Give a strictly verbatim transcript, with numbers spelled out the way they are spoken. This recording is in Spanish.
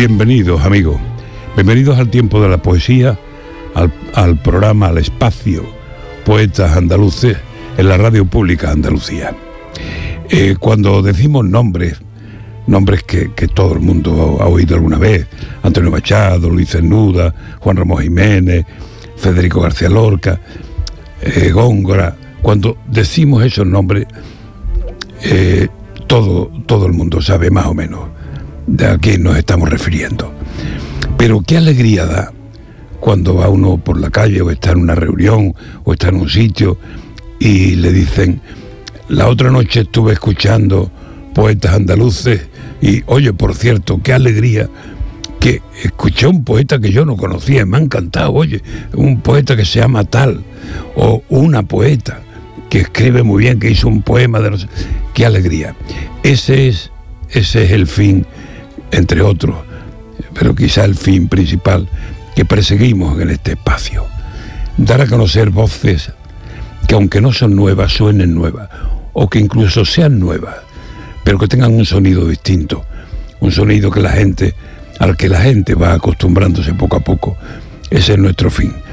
Bienvenidos, amigos. Bienvenidos al tiempo de la poesía, al, al programa, al espacio Poetas Andaluces en la Radio Pública de Andalucía. Eh, cuando decimos nombres, nombres que, que todo el mundo ha oído alguna vez, Antonio Machado, Luis Cernuda, Juan Ramón Jiménez, Federico García Lorca, eh, Góngora, cuando decimos esos nombres, eh, todo, todo el mundo sabe más o menos de a quién nos estamos refiriendo. Pero qué alegría da cuando va uno por la calle o está en una reunión o está en un sitio y le dicen: la otra noche estuve escuchando Poetas Andaluces y, oye, por cierto, qué alegría que escuché un poeta que yo no conocía, me ha encantado, oye, un poeta que se llama tal, o una poeta que escribe muy bien, que hizo un poema de no sé, qué alegría. Ese es, ese es el fin, entre otros, pero quizá el fin principal que perseguimos en este espacio: dar a conocer voces que, aunque no son nuevas, suenen nuevas, o que incluso sean nuevas, pero que tengan un sonido distinto, un sonido que la gente, al que la gente va acostumbrándose poco a poco. Ese es nuestro fin.